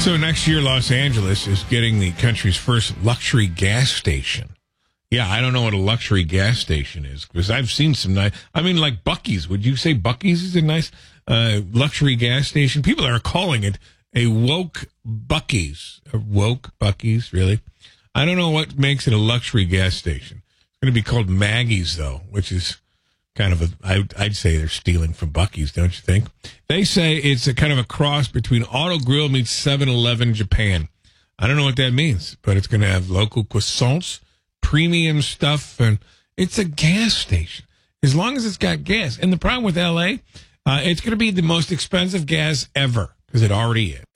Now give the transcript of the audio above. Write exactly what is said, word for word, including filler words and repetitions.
So next year, Los Angeles is getting the country's first luxury gas station. Yeah, I don't know what a luxury gas station is because I've seen some nice. I mean, like Buc-ee's. Would you say Buc-ee's is a nice uh, luxury gas station? People are calling it a woke Buc-ee's. A woke Buc-ee's, really? I don't know what makes it a luxury gas station. It's going to be called Maggie's, though, which is kind of a. I, I'd say they're stealing from Buc-ee's, don't you think? They say it's a kind of a cross between Auto Grill meets seven eleven Japan. I don't know what that means, but it's going to have local croissants, premium stuff, and it's a gas station. As long as it's got gas. And the problem with L A, uh, it's going to be the most expensive gas ever, because it already is.